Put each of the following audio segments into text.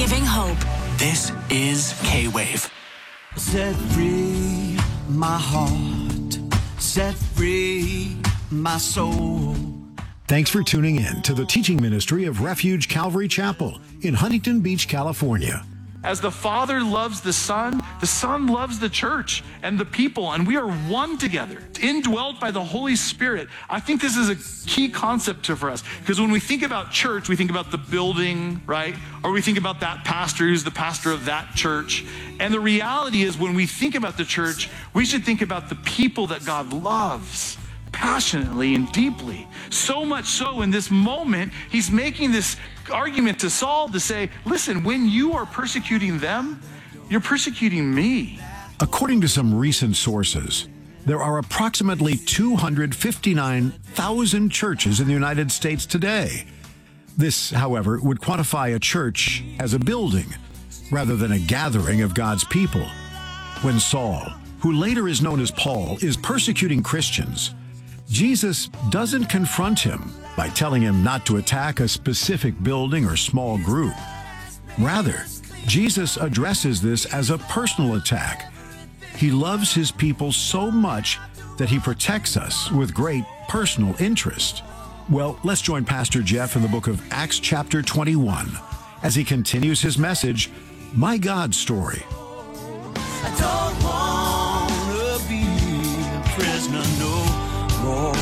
giving hope. This is K-Wave. Set free my heart, set free my soul. Thanks for tuning in to the teaching ministry of Refuge Calvary Chapel in Huntington Beach, California. As the Father loves the Son loves the church and the people, and we are one together, indwelt by the Holy Spirit. I think this is a key concept for us, because when we think about church, we think about the building, right? Or we think about that pastor who's the pastor of that church. And the reality is, when we think about the church, we should think about the people that God loves passionately and deeply. So much so in this moment, he's making this argument to Saul to say, listen, when you are persecuting them, you're persecuting me. According to some recent sources, there are approximately 259,000 churches in the United States today. This, however, would quantify a church as a building rather than a gathering of God's people. When Saul, who later is known as Paul, is persecuting Christians, Jesus doesn't confront him by telling him not to attack a specific building or small group. Rather, Jesus addresses this as a personal attack. He loves his people so much that he protects us with great personal interest. Well, let's join Pastor Jeff in the book of Acts chapter 21 as he continues his message, My God Story. I don't want to be a prisoner no more.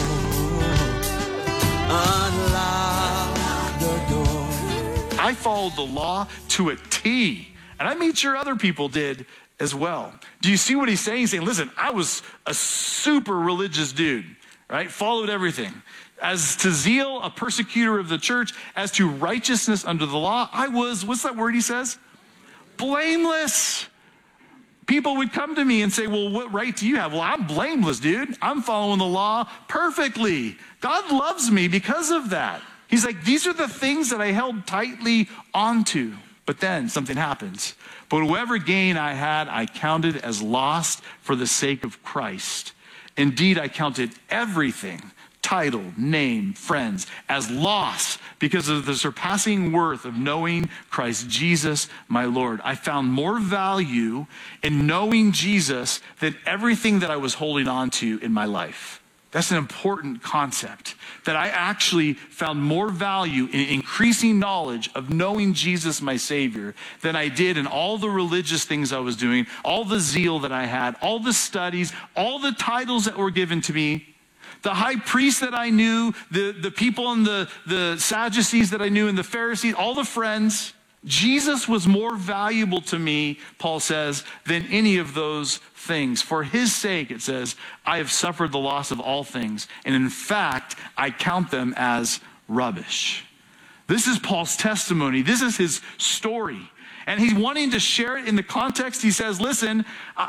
Unlock the door. I followed the law to a T, and I made sure other people did as well. Do you see what he's saying? He's saying, listen, I was a super religious dude, right? Followed everything. As to zeal, a persecutor of the church. As to righteousness under the law, I was, what's that word he says? Blameless. People would come to me and say, well, what right do you have? Well, I'm blameless, dude. I'm following the law perfectly. God loves me because of that. He's like, these are the things that I held tightly onto. But then something happens. But whatever gain I had, I counted as lost for the sake of Christ. Indeed, I counted everything, title, name, friends, as loss because of the surpassing worth of knowing Christ Jesus, my Lord. I found more value in knowing Jesus than everything that I was holding on to in my life. That's an important concept, that I actually found more value in increasing knowledge of knowing Jesus, my Savior, than I did in all the religious things I was doing, all the zeal that I had, all the studies, all the titles that were given to me. The high priest that I knew, the people in the Sadducees that I knew, and the Pharisees, all the friends. Jesus was more valuable to me, Paul says, than any of those things. For his sake, it says, I have suffered the loss of all things, and in fact, I count them as rubbish. This is Paul's testimony. This is his story. And he's wanting to share it in the context. He says, listen,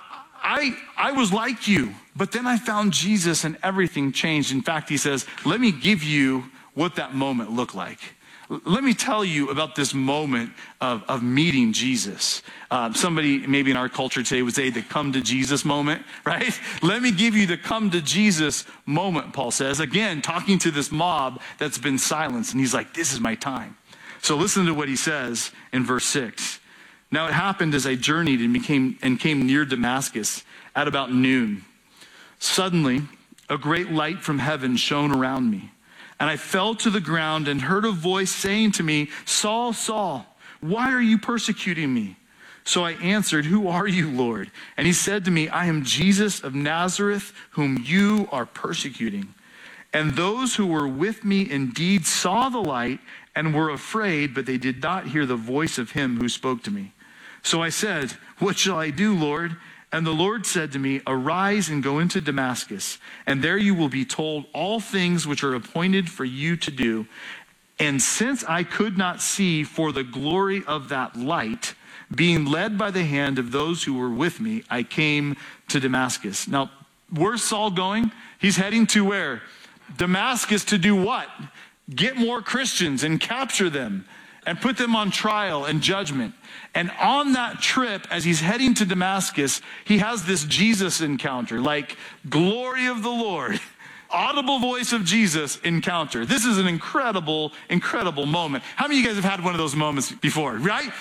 I was like you, but then I found Jesus and everything changed. In fact, he says, let me give you what that moment looked like. Let me tell you about this moment of meeting Jesus. Somebody maybe in our culture today would say the come to Jesus moment, right? Let me give you the come to Jesus moment, Paul says. Again, talking to this mob that's been silenced. And he's like, this is my time. So listen to what he says in verse 6. Now it happened as I journeyed and came near Damascus at about noon. Suddenly, a great light from heaven shone around me. And I fell to the ground and heard a voice saying to me, Saul, Saul, why are you persecuting me? So I answered, who are you, Lord? And he said to me, I am Jesus of Nazareth, whom you are persecuting. And those who were with me indeed saw the light and were afraid, but they did not hear the voice of him who spoke to me. So I said, what shall I do, Lord? And the Lord said to me, arise and go into Damascus, and there you will be told all things which are appointed for you to do. And since I could not see for the glory of that light, being led by the hand of those who were with me, I came to Damascus. Now, where's Saul going? He's heading to where? Damascus to do what? Get more Christians and capture them and put them on trial and judgment. And on that trip, as he's heading to Damascus, he has this Jesus encounter, like glory of the Lord, audible voice of Jesus encounter. This is an incredible, incredible moment. How many of you guys have had one of those moments before, right?